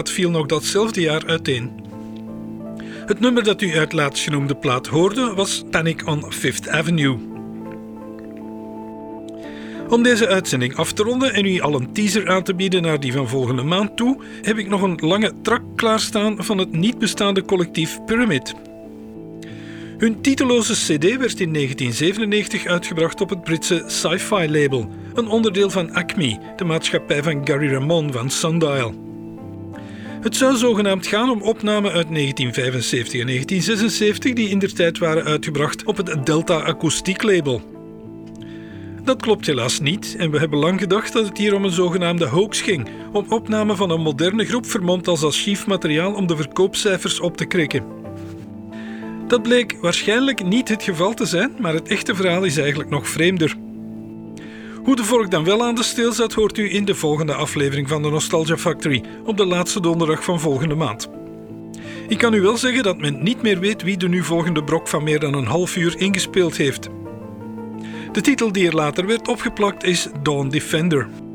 Het viel nog datzelfde jaar uiteen. Het nummer dat u uit laatst genoemde plaat hoorde was Panic on Fifth Avenue. Om deze uitzending af te ronden en u al een teaser aan te bieden naar die van volgende maand toe, heb ik nog een lange track klaarstaan van het niet bestaande collectief Pyramid. Hun titeloze cd werd in 1997 uitgebracht op het Britse Sci-Fi label, een onderdeel van Acme, de maatschappij van Gary Ramone van Sundial. Het zou zogenaamd gaan om opnamen uit 1975 en 1976 die indertijd waren uitgebracht op het Delta Akoestiek label. Dat klopt helaas niet en we hebben lang gedacht dat het hier om een zogenaamde hoax ging, om opname van een moderne groep vermomd als archiefmateriaal om de verkoopcijfers op te krikken. Dat bleek waarschijnlijk niet het geval te zijn, maar het echte verhaal is eigenlijk nog vreemder. Hoe de vork dan wel aan de steel zat, hoort u in de volgende aflevering van de Nostalgia Factory op de laatste donderdag van volgende maand. Ik kan u wel zeggen dat men niet meer weet wie de nu volgende brok van meer dan een half uur ingespeeld heeft. De titel die er later werd opgeplakt is Dawn Defender.